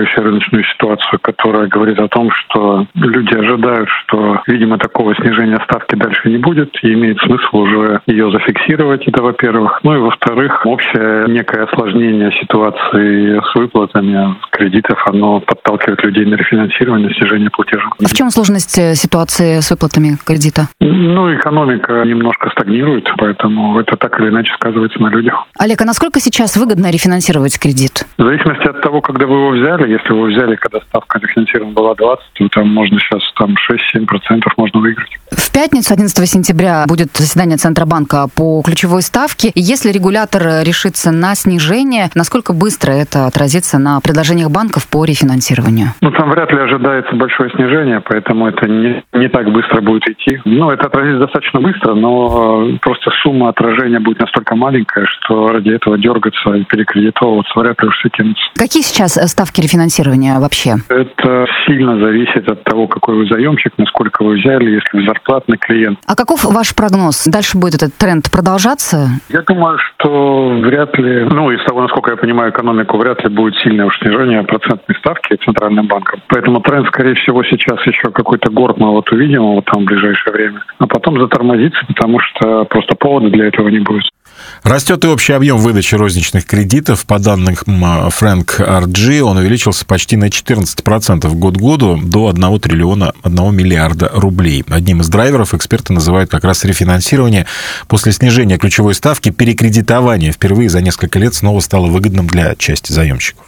окружающую рыночную ситуацию, которая говорит о том, что люди ожидают, что, видимо, такого снижения ставки дальше не будет, и имеет смысл уже ее зафиксировать, это во-первых. Ну и во-вторых, общее некое осложнение ситуации с выплатами кредитов, оно подталкивает людей на рефинансирование, снижение платежа. А в чем сложность ситуации с выплатами кредита? Ну, экономика немножко стагнирует, поэтому это так или иначе сказывается на людях. Олег, а насколько сейчас выгодно рефинансировать кредит? В зависимости от того, когда вы его взяли, если вы взяли, когда ставка рефинансирования была 20, то там можно сейчас 6-7% можно выиграть. В пятницу, 11 сентября, будет заседание Центробанка по ключевой ставке. И если регулятор решится на снижение, насколько быстро это отразится на предложениях банков по рефинансированию? Ну, там вряд ли ожидается большое снижение, поэтому это не так быстро будет идти. Ну, это отразится достаточно быстро, но просто сумма отражения будет настолько маленькая, что ради этого дергаться и перекредитовываться вряд ли уж все кинутся. Какие сейчас ставки рефинансирования вообще? Это сильно зависит от того, какой вы заемщик, насколько вы взяли, если вы зарплатный клиент. А каков ваш прогноз? Дальше будет этот тренд продолжаться? Я думаю, что вряд ли, из того, насколько я понимаю экономику, вряд ли будет сильное уж снижение процентной ставки Центральным банком. Поэтому тренд, скорее всего, сейчас еще какой-то горб мы увидим там в ближайшее время, а потом затормозится, потому что просто повода для этого не будет. Растет и общий объем выдачи розничных кредитов. По данным Frank RG, он увеличился почти на 14% год к году до 1 триллиона 1 миллиарда рублей. Одним из драйверов эксперты называют как раз рефинансирование. После снижения ключевой ставки перекредитование впервые за несколько лет снова стало выгодным для части заемщиков.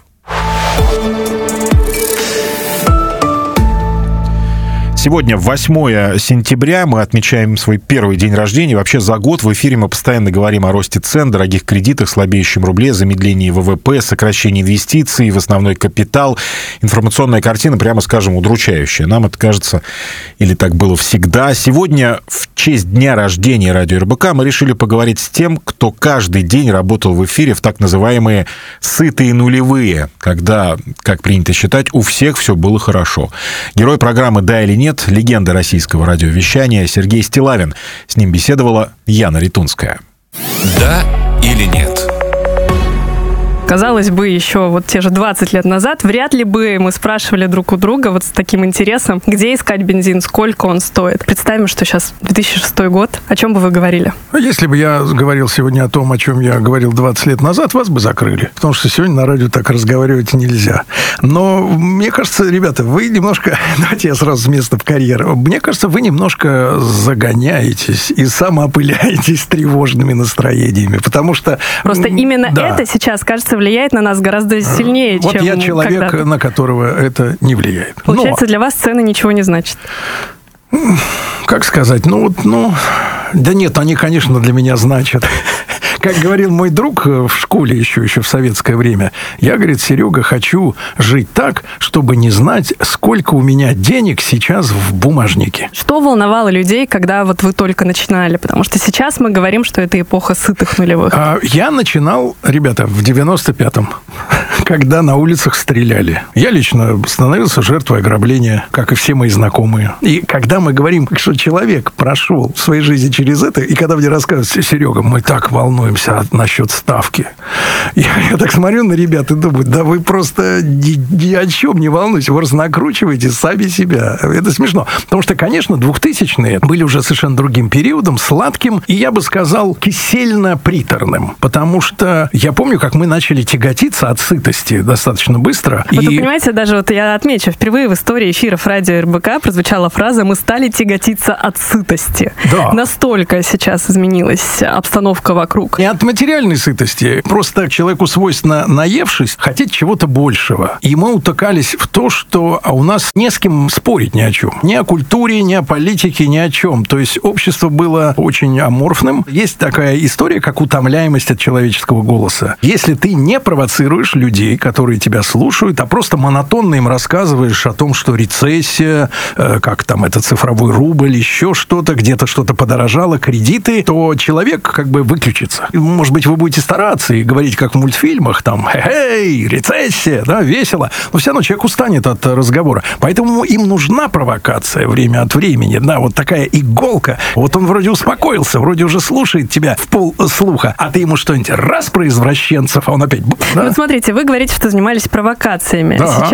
Сегодня 8 сентября, мы отмечаем свой первый день рождения. Вообще за год в эфире мы постоянно говорим о росте цен, дорогих кредитах, слабеющем рубле, замедлении ВВП, сокращении инвестиций в основной капитал. Информационная картина, прямо скажем, удручающая. Нам это кажется, или так было всегда. Сегодня, в честь дня рождения радио РБК, мы решили поговорить с тем, кто каждый день работал в эфире в так называемые «сытые нулевые», когда, как принято считать, у всех все было хорошо. Герой программы «Да или нет», легенда российского радиовещания Сергей Стиллавин. С ним беседовала Яна Ритунская. Да или нет? Казалось бы, еще те же 20 лет назад вряд ли бы мы спрашивали друг у друга с таким интересом, где искать бензин, сколько он стоит. Представим, что сейчас 2006 год. О чем бы вы говорили? Если бы я говорил сегодня о том, о чем я говорил 20 лет назад, вас бы закрыли. Потому что сегодня на радио так разговаривать нельзя. Но мне кажется, ребята, вы немножко... Давайте я сразу с места в карьер. Мне кажется, вы немножко загоняетесь и самоопыляетесь тревожными настроениями. Потому что... Просто именно это сейчас, кажется, влияет на нас гораздо сильнее, чем я человек, когда-то. на которого это не влияет. Получается, для вас цены ничего не значат. Как сказать? Да нет, они, конечно, для меня значат. Как говорил мой друг в школе еще в советское время, я, говорит, Серега, хочу жить так, чтобы не знать, сколько у меня денег сейчас в бумажнике. Что волновало людей, когда вы только начинали? Потому что сейчас мы говорим, что это эпоха сытых нулевых. Я начинал, ребята, в 95-м, когда на улицах стреляли. Я лично становился жертвой ограбления, как и все мои знакомые. И когда мы говорим, что человек прошел в своей жизни через это, и когда мне рассказывают: Серега, мы так волнуемся насчет ставки. Я так смотрю на ребят и думаю, да вы просто ни о чем не волнуйтесь, вы накручиваете сами себя. Это смешно. Потому что, конечно, 2000-е были уже совершенно другим периодом, сладким, и я бы сказал, кисельно-приторным. Потому что я помню, как мы начали тяготиться от сытости достаточно быстро. Вы понимаете, даже я отмечу, впервые в истории эфиров радио РБК прозвучала фраза «Мы стали тяготиться от сытости». Да. Настолько сейчас изменилась обстановка вокруг. Не от материальной сытости. Просто человеку свойственно, наевшись, хотеть чего-то большего. И мы утыкались в то, что у нас не с кем спорить ни о чем. Ни о культуре, ни о политике, ни о чем. То есть общество было очень аморфным. Есть такая история, как утомляемость от человеческого голоса. Если ты не провоцируешь людей, которые тебя слушают, а просто монотонно им рассказываешь о том, что рецессия, как там этот цифровой рубль, еще что-то, где-то что-то подорожало, кредиты, то человек выключится. Может быть, вы будете стараться и говорить, как в мультфильмах, там, хе-хей, рецессия, да, весело. Но все равно человек устанет от разговора. Поэтому им нужна провокация время от времени, да, такая иголка. Он вроде успокоился, вроде уже слушает тебя в полслуха, а ты ему что-нибудь раз про извращенцев, а он опять... Да? Смотрите, вы говорите, что занимались провокациями. Да.